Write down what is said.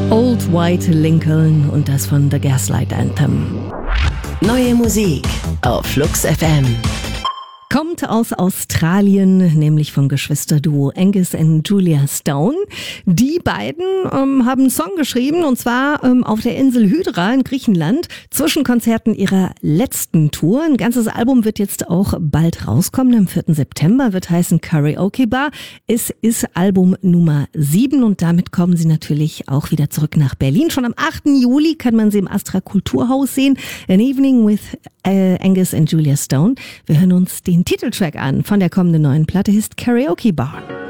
Old White Lincoln und das von The Gaslight Anthem. Neue Musik auf Flux FM. Kommt aus Australien, nämlich vom Geschwisterduo Angus und Julia Stone. Die beiden haben einen Song geschrieben, und zwar auf der Insel Hydra in Griechenland, zwischen Konzerten ihrer letzten Tour. Ein ganzes Album wird jetzt auch bald rauskommen, am 4. September, wird heißen Karaoke Bar. Es ist Album Nummer 7 und damit kommen sie natürlich auch wieder zurück nach Berlin. Schon am 8. Juli kann man sie im Astra Kulturhaus sehen. An Evening with Angus and Julia Stone. Wir hören uns den Titeltrack an von der kommenden neuen Platte, heißt Karaoke Bar.